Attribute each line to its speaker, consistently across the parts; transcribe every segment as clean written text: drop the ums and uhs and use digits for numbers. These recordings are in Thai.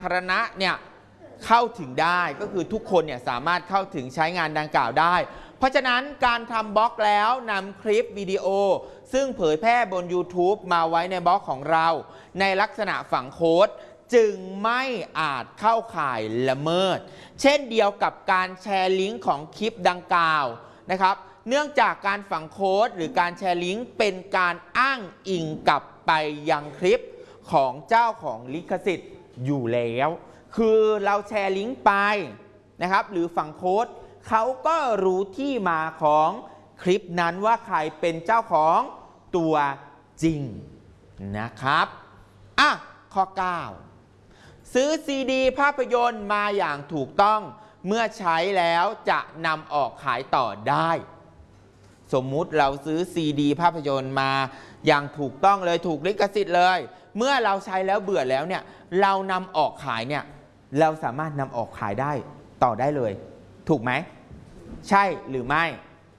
Speaker 1: สาธารณะเนี่ยเข้าถึงได้ก็คือทุกคนเนี่ยสามารถเข้าถึงใช้งานดังกล่าวได้เพราะฉะนั้นการทำบล็อกแล้วนำคลิปวิดีโอซึ่งเผยแพร่บน YouTube มาไว้ในบล็อกของเราในลักษณะฝังโค้ดจึงไม่อาจเข้าข่ายละเมิดเช่นเดียวกับการแชร์ลิงก์ของคลิปดังกล่าวนะครับเนื่องจากการฝังโค้ดหรือการแชร์ลิงก์เป็นการอ้างอิงกลับไปยังคลิปของเจ้าของลิขสิทธิ์อยู่แล้วคือเราแชร์ลิงก์ไปนะครับหรือฝังโค้ดเขาก็รู้ที่มาของคลิปนั้นว่าใครเป็นเจ้าของตัวจริงนะครับข้อ 9 ซื้อซีดีภาพยนตร์มาอย่างถูกต้องเมื่อใช้แล้วจะนำออกขายต่อได้สมมุติเราซื้อซีดีภาพยนตร์มาอย่างถูกต้องเลยถูกลิขสิทธิ์เลยเมื่อเราใช้แล้วเบื่อแล้วเนี่ยเรานำออกขายเนี่ยเราสามารถนำออกขายได้ต่อได้เลยถูกไหมใช่หรือไม่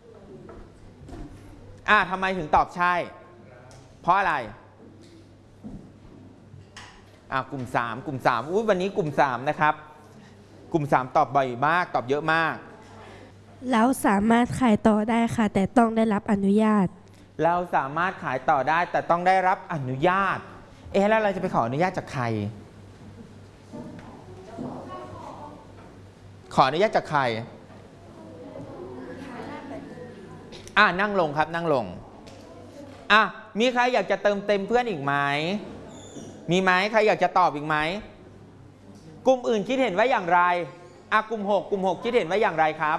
Speaker 1: ทำไมถึงตอบใช่เพราะอะไรกลุ่ม3วันนี้กลุ่ม3นะครับกลุ่ม3ตอบบ่อยมากตอบเยอะมาก
Speaker 2: เราสามารถขายต่อได้ค่ะแต่ต้องได้รับอนุญาต
Speaker 1: เราสามารถขายต่อได้แต่ต้องได้รับอนุญาตแล้วเราจะไปขออนุญาตจากใครขออนุญาตจากใครนั่งลงครับนั่งลงมีใครอยากจะเติมเต็มเพื่อนอีกไหมมีไหมใครอยากจะตอบอีกไหมกลุ่มอื่นคิดเห็นว่าอย่างไรกลุ่ม6คิดเห็นว่าอย่างไรครับ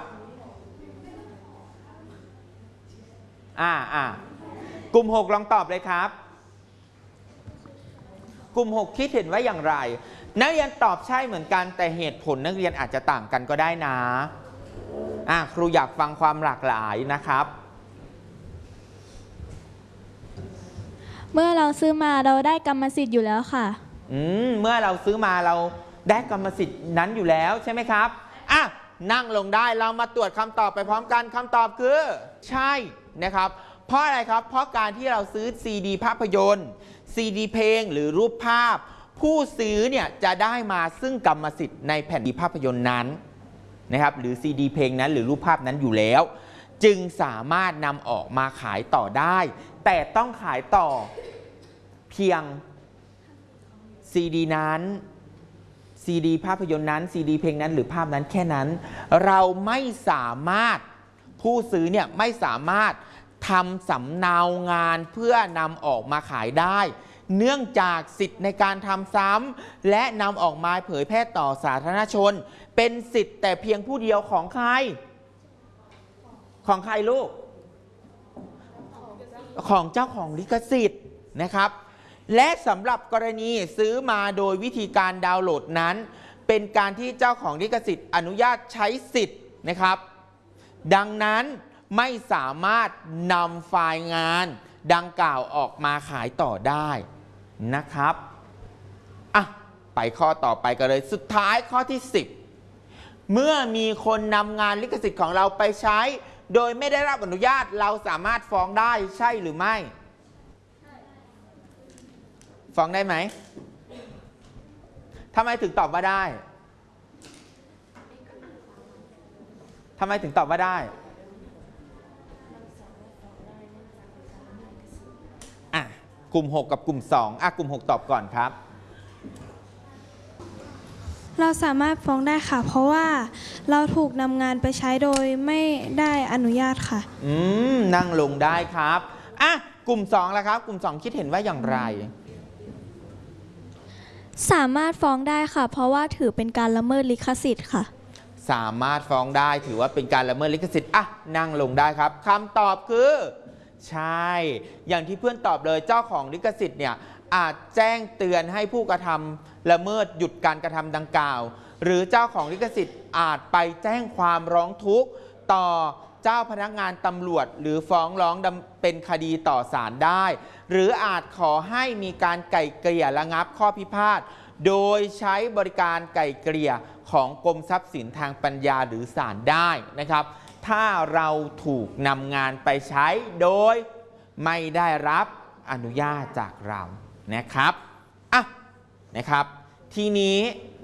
Speaker 1: กลุ่ม6ลองตอบเลยครับกลุ่ม6คิดเห็นว่าอย่างไรนักเรียนตอบใช่เหมือนกันแต่เหตุผลนักเรียนอาจจะต่างกันก็ได้นะครูอยากฟังความหลากหลายนะครับ
Speaker 3: เมื่อเราซื้อมาเราได้กรรมสิทธิ์อยู่แล้วค่ะ
Speaker 1: เมื่อเราซื้อมาเราได้กรรมสิทธิ์นั้นอยู่แล้วใช่ไหมครับนั่งลงได้เรามาตรวจคำตอบไปพร้อมกันคำตอบคือใช่นะครับเพราะอะไรครับเพราะการที่เราซื้อซีดีภาพยนตร์ซีดีเพลงหรือรูปภาพผู้ซื้อเนี่ยจะได้มาซึ่งกรรมสิทธิ์ในแผ่นภาพยนตร์นั้นนะครับหรือซีดีเพลงนั้นหรือรูปภาพนั้นอยู่แล้วจึงสามารถนำออกมาขายต่อได้แต่ต้องขายต่อเพียงซีดีนั้นซีดีภาพยนตร์นั้นซีดีเพลงนั้นหรือภาพนั้นแค่นั้นเราไม่สามารถผู้ซื้อเนี่ยไม่สามารถทำสำเนางานเพื่อนำออกมาขายได้เนื่องจากสิทธิ์ในการทำซ้ำและนำออกมาเผยแพร่ต่อสาธารณชนเป็นสิทธิ์แต่เพียงผู้เดียวของใครลูกของเจ้าของลิขสิทธิ์นะครับและสำหรับกรณีซื้อมาโดยวิธีการดาวน์โหลดนั้นเป็นการที่เจ้าของลิขสิทธิ์อนุญาตใช้สิทธิ์นะครับดังนั้นไม่สามารถนำไฟล์งานดังกล่าวออกมาขายต่อได้นะครับไปข้อต่อไปกันเลยสุดท้ายข้อที่10เมื่อมีคนนำงานลิขสิทธิ์ของเราไปใช้โดยไม่ได้รับอนุญาตเราสามารถฟ้องได้ใช่หรือไม่ฟ้องได้ไหมทำไมถึงตอบว่าได้ทำไมถึงตอบว่าได้กลุ่ม6กับกลุ่ม2กลุ่ม6ตอบก่อนครับ
Speaker 2: เราสามารถฟ้องได้ค่ะเพราะว่าเราถูกนำงานไปใช้โดยไม่ได้อนุญาตค่ะ
Speaker 1: นั่งลงได้ครับกลุ่ม2ล่ะครับกลุ่ม2คิดเห็นว่าอย่างไร
Speaker 3: สามารถฟ้องได้ค่ะเพราะว่าถือเป็นการละเมิดลิขสิทธิ์ค่ะ
Speaker 1: สามารถฟ้องได้ถือว่าเป็นการละเมิดลิขสิทธิ์นั่งลงได้ครับคำตอบคือใช่อย่างที่เพื่อนตอบเลยเจ้าของลิขสิทธิ์เนี่ยอาจแจ้งเตือนให้ผู้กระทำละเมิดหยุดการกระทำดังกล่าวหรือเจ้าของลิขสิทธิ์อาจไปแจ้งความร้องทุกข์ต่อเจ้าพนักงานตำรวจหรือฟ้องร้องเป็นคดีต่อศาลได้หรืออาจขอให้มีการไกล่เกลี่ยระงับข้อพิพาทโดยใช้บริการไกล่เกลี่ยของกรมทรัพย์สินทางปัญญาหรือศาลได้นะครับถ้าเราถูกนำงานไปใช้โดยไม่ได้รับอนุญาตจากเรานะครับนะครับทีนี้